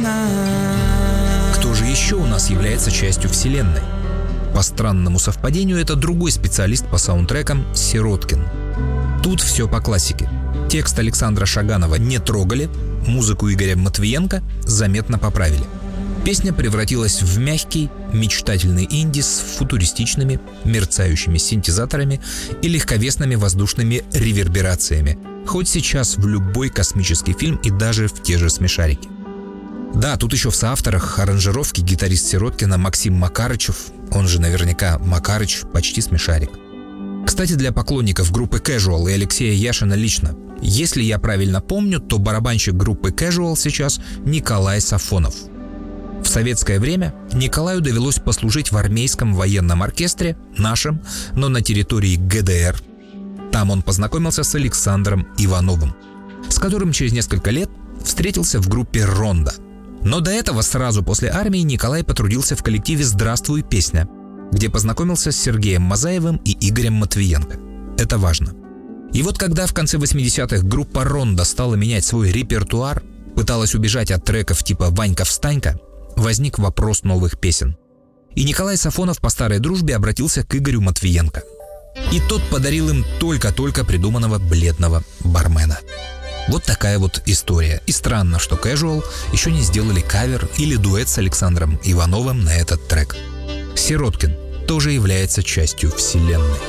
Кто же еще у нас является частью вселенной? По странному совпадению, это другой специалист по саундтрекам Сироткин. Тут все по классике. Текст Александра Шаганова не трогали, музыку Игоря Матвиенко заметно поправили. Песня превратилась в мягкий, мечтательный инди с футуристичными, мерцающими синтезаторами и легковесными воздушными реверберациями. Хоть сейчас в любой космический фильм и даже в те же «Смешарики». Да, тут еще в соавторах аранжировки гитарист Сироткина Максим Макарычев, он же наверняка Макарыч, почти смешарик. Кстати, для поклонников группы Casual и Алексея Яшина лично, если я правильно помню, то барабанщик группы Casual сейчас Николай Сафонов. В советское время Николаю довелось послужить в армейском военном оркестре, нашем, но на территории ГДР. Там он познакомился с Александром Ивановым, с которым через несколько лет встретился в группе «Ронда». Но до этого сразу после армии Николай потрудился в коллективе «Здравствуй, песня», где познакомился с Сергеем Мазаевым и Игорем Матвиенко. Это важно. И вот когда в конце 80-х группа «Ронда» стала менять свой репертуар, пыталась убежать от треков типа «Ванька-встанька», возник вопрос новых песен. И Николай Сафонов по старой дружбе обратился к Игорю Матвиенко. И тот подарил им только-только придуманного бледного бармена. Вот такая вот история. И странно, что Casual еще не сделали кавер или дуэт с Александром Ивановым на этот трек. Сироткин тоже является частью вселенной.